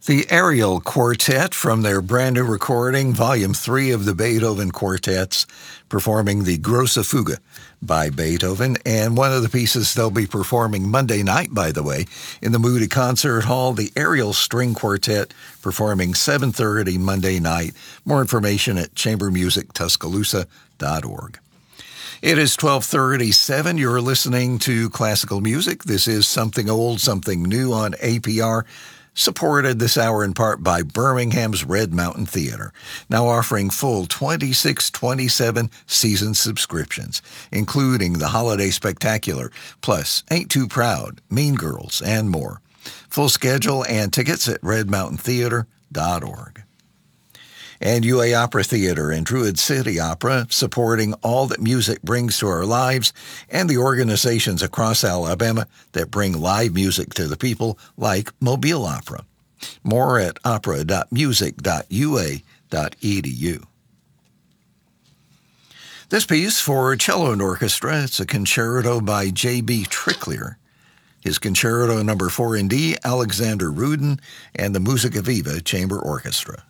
The Ariel Quartet from their brand new recording, Volume 3 of the Beethoven Quartets, performing the Grosse Fuge by Beethoven, and one of the pieces they'll be performing Monday night, by the way, in the Moody Concert Hall, the Ariel String Quartet, performing 7:30 Monday night. More information at chambermusictuscaloosa.org. It is 12:37. You're listening to classical music. This is Something Old, Something New on APR. Supported this hour in part by Birmingham's Red Mountain Theater, now offering full 26-27 season subscriptions, including the Holiday Spectacular, plus Ain't Too Proud, Mean Girls, and more. Full schedule and tickets at redmountaintheater.org. And UA Opera Theater and Druid City Opera, supporting all that music brings to our lives and the organizations across Alabama that bring live music to the people, like Mobile Opera. More at opera.music.ua.edu. This piece for cello and orchestra, it's a concerto by J.B. Tricklier. His Concerto No. 4 in D, Alexander Rudin, and the Musica Viva Chamber Orchestra.